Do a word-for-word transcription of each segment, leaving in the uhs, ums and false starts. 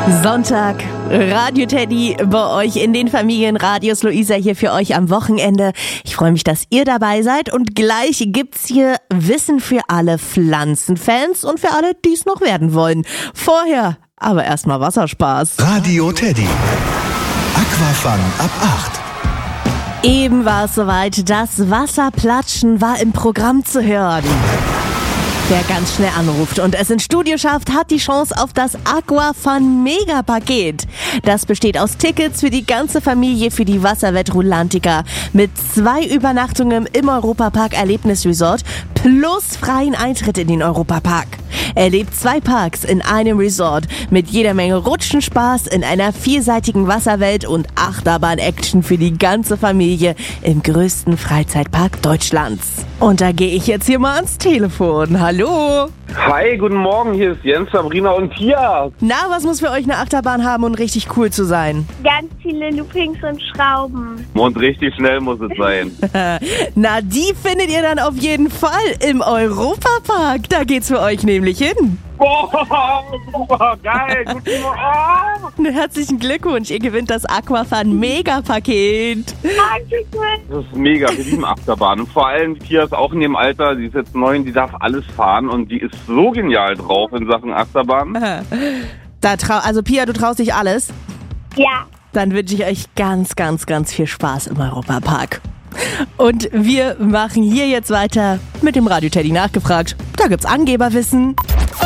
Sonntag, Radio Teddy bei euch in den Familienradios. Luisa hier für euch am Wochenende. Ich freue mich, dass ihr dabei seid. Und gleich gibt's hier Wissen für alle Pflanzenfans und für alle, die es noch werden wollen. Vorher aber erstmal Wasserspaß. Radio Teddy. Aquafun ab acht. Eben war es soweit. Das Wasserplatschen war im Programm zu hören. Wer ganz schnell anruft und es ins Studio schafft, hat die Chance auf das Aquafun Mega-Paket. Das besteht aus Tickets für die ganze Familie für die Wasserwelt Rulantica mit zwei Übernachtungen im Europapark Erlebnisresort plus freien Eintritt in den Europapark. Erlebt zwei Parks in einem Resort mit jeder Menge Rutschenspaß in einer vielseitigen Wasserwelt und Achterbahn-Action für die ganze Familie im größten Freizeitpark Deutschlands. Und da gehe ich jetzt hier mal ans Telefon. Hallo. Hi, guten Morgen, hier ist Jens, Sabrina und Pia. Na, was muss für euch eine Achterbahn haben, um richtig cool zu sein? Ganz viele Loopings und Schrauben. Und richtig schnell muss es sein. Na, die findet ihr dann auf jeden Fall im Europapark. Da geht's für euch nämlich hin. Boah, super, geil. Gut, oh. Herzlichen Glückwunsch, ihr gewinnt das Aquafun Mega-Paket. Dankeschön. Das ist mega, wir lieben Achterbahn. Und vor allem, Pia ist auch in dem Alter, die ist jetzt neun, die darf alles fahren und die ist so genial drauf in Sachen Achterbahn. Da trau- also Pia, du traust dich alles? Ja. Dann wünsche ich euch ganz, ganz, ganz viel Spaß im Europapark. Und wir machen hier jetzt weiter mit dem Radio Teddy nachgefragt. Da gibt's Angeberwissen.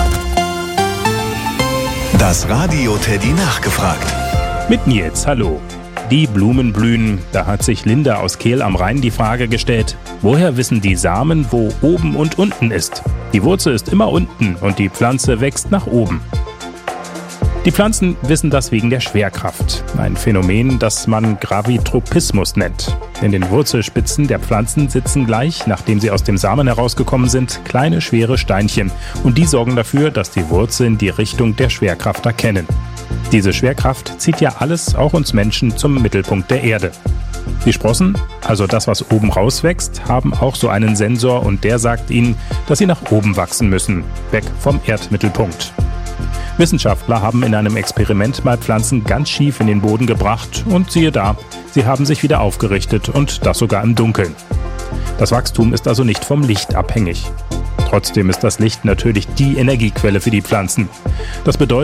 Das Radio Teddy nachgefragt. Mit Nils, hallo. Die Blumen blühen. Da hat sich Linda aus Kehl am Rhein die Frage gestellt, woher wissen die Samen, wo oben und unten ist? Die Wurzel ist immer unten und die Pflanze wächst nach oben. Die Pflanzen wissen das wegen der Schwerkraft. Ein Phänomen, das man Gravitropismus nennt. In den Wurzelspitzen der Pflanzen sitzen gleich, nachdem sie aus dem Samen herausgekommen sind, kleine schwere Steinchen. Und die sorgen dafür, dass die Wurzeln die Richtung der Schwerkraft erkennen. Diese Schwerkraft zieht ja alles, auch uns Menschen, zum Mittelpunkt der Erde. Die Sprossen, also das, was oben rauswächst, haben auch so einen Sensor und der sagt ihnen, dass sie nach oben wachsen müssen, weg vom Erdmittelpunkt. Wissenschaftler haben in einem Experiment mal Pflanzen ganz schief in den Boden gebracht und siehe da, sie haben sich wieder aufgerichtet und das sogar im Dunkeln. Das Wachstum ist also nicht vom Licht abhängig. Trotzdem ist das Licht natürlich die Energiequelle für die Pflanzen. Das bedeutet,